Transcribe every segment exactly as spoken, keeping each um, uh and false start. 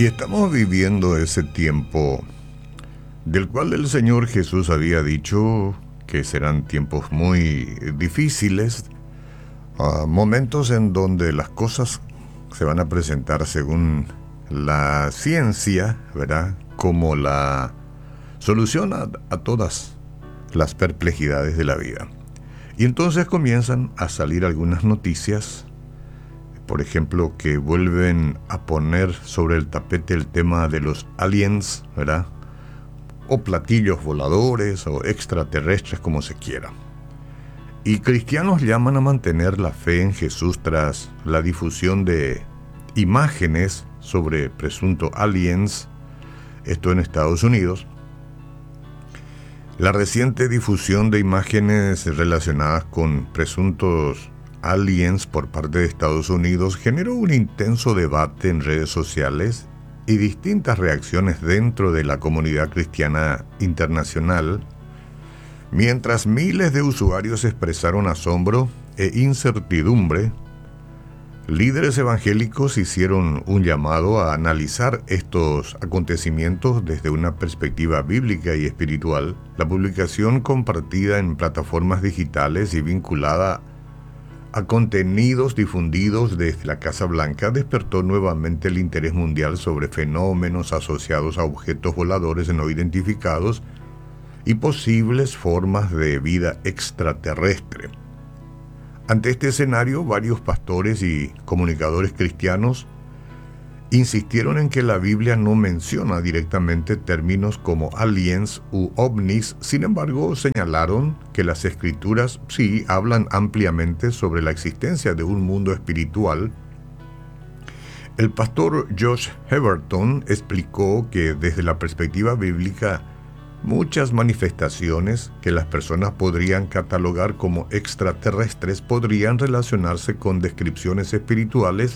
Y estamos viviendo ese tiempo del cual el Señor Jesús había dicho que serán tiempos muy difíciles, uh, momentos en donde las cosas se van a presentar según la ciencia, ¿verdad?, como la solución a, a todas las perplejidades de la vida. Y entonces comienzan a salir algunas noticias, por ejemplo, que vuelven a poner sobre el tapete el tema de los aliens, ¿verdad?, o platillos voladores o extraterrestres, como se quiera. Y cristianos llaman a mantener la fe en Jesús tras la difusión de imágenes sobre presunto aliens, esto en Estados Unidos. La reciente difusión de imágenes relacionadas con presuntos aliens por parte de Estados Unidos generó un intenso debate en redes sociales y distintas reacciones dentro de la comunidad cristiana internacional, mientras miles de usuarios expresaron asombro e incertidumbre. Líderes evangélicos hicieron un llamado a analizar estos acontecimientos desde una perspectiva bíblica y espiritual. La publicación, compartida en plataformas digitales y vinculada a contenidos difundidos desde la Casa Blanca, despertó nuevamente el interés mundial sobre fenómenos asociados a objetos voladores no identificados y posibles formas de vida extraterrestre. Ante este escenario, varios pastores y comunicadores cristianos insistieron en que la Biblia no menciona directamente términos como aliens u ovnis. Sin embargo, señalaron que las escrituras sí hablan ampliamente sobre la existencia de un mundo espiritual. El pastor Josh Heberton explicó que desde la perspectiva bíblica, muchas manifestaciones que las personas podrían catalogar como extraterrestres podrían relacionarse con descripciones espirituales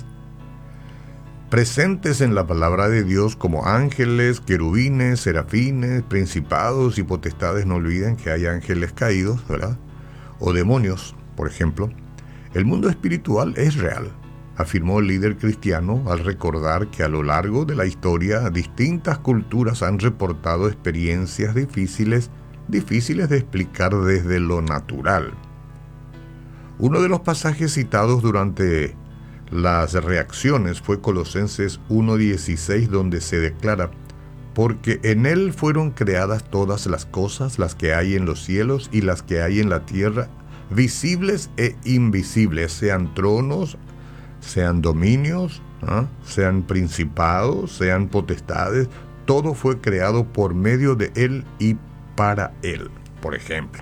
presentes en la palabra de Dios, como ángeles, querubines, serafines, principados y potestades. No olviden que hay ángeles caídos, ¿verdad?, o demonios, por ejemplo. El mundo espiritual es real, afirmó el líder cristiano al recordar que a lo largo de la historia distintas culturas han reportado experiencias difíciles, difíciles de explicar desde lo natural. Uno de los pasajes citados durante las reacciones fue Colosenses uno dieciséis, donde se declara: porque en él fueron creadas todas las cosas, las que hay en los cielos y las que hay en la tierra, visibles e invisibles, sean tronos, sean dominios, ¿eh? sean principados, sean potestades, todo fue creado por medio de él y para él, por ejemplo.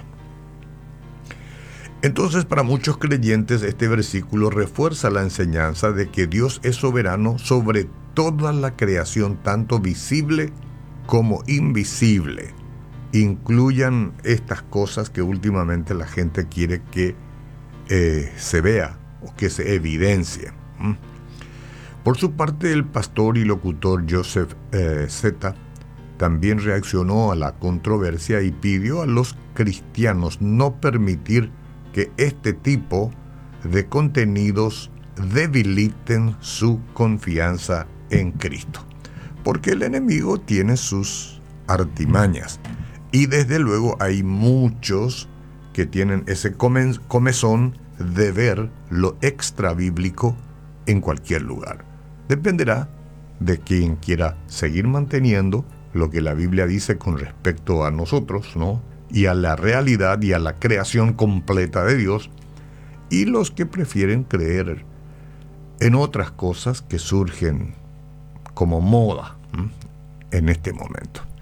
Entonces, para muchos creyentes, este versículo refuerza la enseñanza de que Dios es soberano sobre toda la creación, tanto visible como invisible. Incluyan estas cosas que últimamente la gente quiere que eh, se vea o que se evidencie. ¿Mm? Por su parte, el pastor y locutor Joseph eh, Zeta también reaccionó a la controversia y pidió a los cristianos no permitir que este tipo de contenidos debiliten su confianza en Cristo, porque el enemigo tiene sus artimañas y desde luego hay muchos que tienen ese comezón de ver lo extra bíblico en cualquier lugar. Dependerá de quien quiera seguir manteniendo lo que la Biblia dice con respecto a nosotros, ¿no?, y a la realidad y a la creación completa de Dios, y los que prefieren creer en otras cosas que surgen como moda ¿m? en este momento.